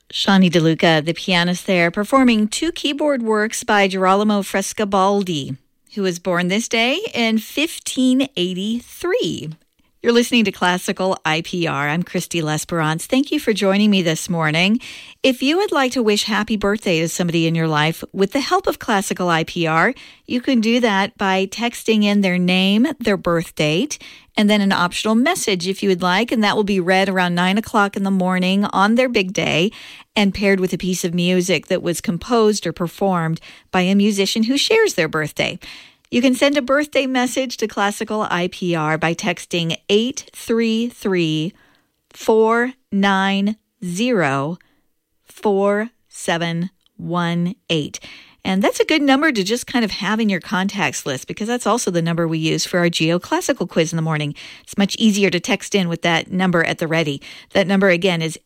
Shani DeLuca, the pianist there, performing two keyboard works by Girolamo Frescobaldi, who was born this day in 1583. You're listening to Classical IPR. I'm Christy Lesperance. Thank you for joining me this morning. If you would like to wish happy birthday to somebody in your life with the help of Classical IPR, you can do that by texting in their name, their birth date, and then an optional message if you would like, and that will be read around 9 o'clock in the morning on their big day and paired with a piece of music that was composed or performed by a musician who shares their birthday. You can send a birthday message to Classical IPR by texting 833-490-4718. And that's a good number to just kind of have in your contacts list because that's also the number we use for our geoclassical quiz in the morning. It's much easier to text in with that number at the ready. That number again is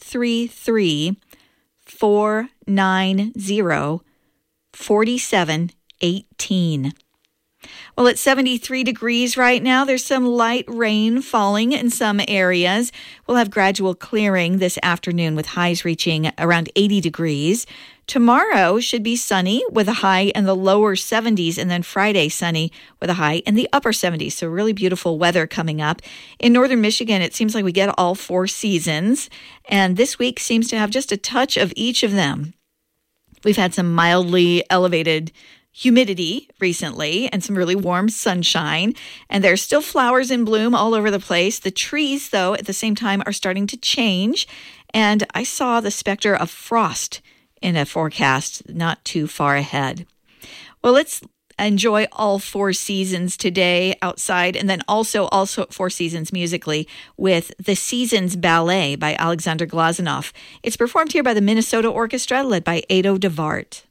833-490-4718. Well, it's 73 degrees right now. There's some light rain falling in some areas. We'll have gradual clearing this afternoon with highs reaching around 80 degrees. Tomorrow should be sunny with a high in the lower 70s, and then Friday sunny with a high in the upper 70s. So really beautiful weather coming up. In northern Michigan, it seems like we get all four seasons, and this week seems to have just a touch of each of them. We've had some mildly elevated humidity recently and some really warm sunshine, and there's still flowers in bloom all over the place. The trees, though, at the same time are starting to change, and I saw the specter of frost in a forecast not too far ahead. Well, let's enjoy all four seasons today outside, and then also four seasons musically with The Seasons Ballet by Alexander Glazunov. It's performed here by the Minnesota Orchestra led by Ado DeVart.